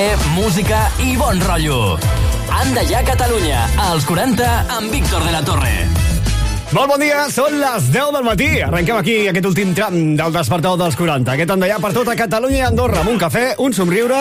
Música i bon rotllo. Anda ja Catalunya, als 40 amb Víctor de la Torre. Molt bon dia, són les 10 del matí. Arrenquem aquí aquest últim tram del despertador dels 40. Aquest Anda ja per tota Catalunya i Andorra, amb un cafè, un somriure